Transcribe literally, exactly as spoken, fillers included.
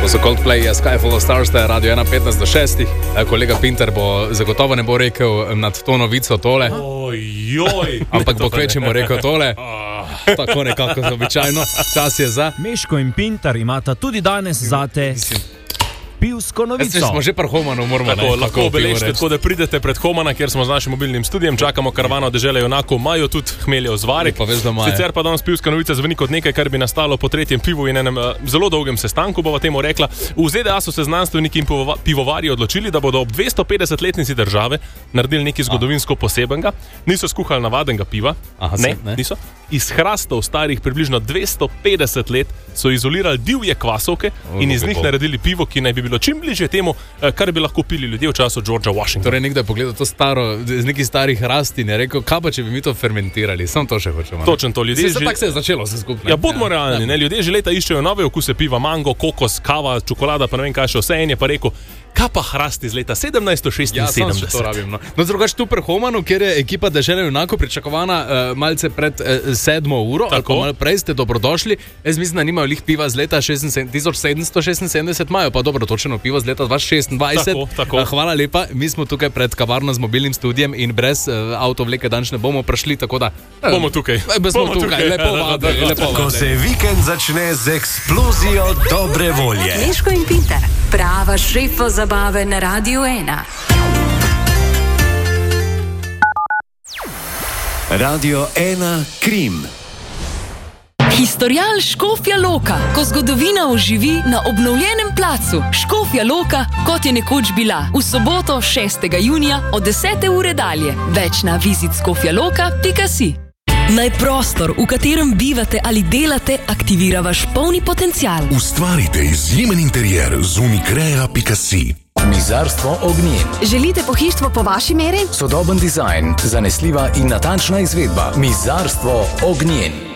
To so Coldplay, Skyfall of Stars, to je Radio ena petnajst do šestih. Kolega Pinter bo zagotovo ne bo rekel nad to novico tole. Ojoj. Ampak bo kvečemo rekel tole. Tako nekako običajno. Čas je za... Meško in Pinter imata tudi danes zate... pivsko novico. Smo že pri Homanu, moramo tako, ne, lahko obeležite, tako da pridete pred Homana, kjer smo z našim mobilnim studijem, čakamo karavano dežele junakov, imajo tudi hmeljev zvarek. Pa veš, da imajo. Sicer pa danes pivska novica zveni kot nekaj, kar bi nastalo po tretjem pivu in enem uh, zelo dolgem sestanku, bova temu rekla. V Z D A so se znanstveniki in pivovarji odločili, da bodo ob dvestopetdesetletnici države naredili nekaj zgodovinsko posebenega. Niso skuhali navadenega piva. Aha, ne, se, ne, niso. Iz hrastov starih približno dvesto petdeset let so izolirali divje kvasovke oh, in iz njih naredili pivo, ki naj bi bilo čim bližje temu, kar bi lahko pili ljudje v času Georgea Washingtona. Torej nekdo je pogledal to staro, z nekih starih rasti in je rekel, kaj pa če bi mi to fermentirali, samo to še hočemo. Točno to, ljudje. Se, že... Tako se je začelo vse skupaj. Ja, bodimo ja, realni, ja. Ne? Ljudje že leta iščejo nove okuse piva, mango, kokos, kava, čokolada, pa ne vem kaj še vse, en je pa rekel, kaj pa hrast iz leta sedemnajststo šestinsedemdeset. Ja, to rabim, no. No, drugač tu pri Homanu, kjer je ekipa dežele junakov pričakovana uh, malce pred uh, sedmo uro, ali pa malo prej ste dobrodošli. Jaz mislim, da nimajo lih piva z leta tisoč sedemsto šestinsedemdeset, imajo pa dobro točeno pivo z leta dva tisoč šestindvajset. Tako, tako. Uh, hvala lepa, mi smo tukaj pred kavarno z mobilnim studijem in brez uh, avtovleke danes ne bomo prišli, tako da... Uh, bomo tukaj. Uh, bomo tukaj, tukaj. Lepo vade, lepo vade. Ko se vikend začne z eksplozijo dobre volje. Meško in Pinter, prava šefa zabave na Radio ena. Radio ena Krim. Historial Škofja Loka, ko zgodovina oživi na obnovljenem placu Škofja Loka, kot je nekoč bila, v soboto šestega junija od desete ure dalje. Več na vizit skofjaloka pika si. Naj prostor, v katerem bivate ali delate, aktivira vaš polni potencial. Ustvarite izjemen interijer z unikrea pika si. Mizarstvo Ognjen. Želite pohištvo po vaši meri? Sodoben dizajn, zanesljiva in natančna izvedba. Mizarstvo Ognjen.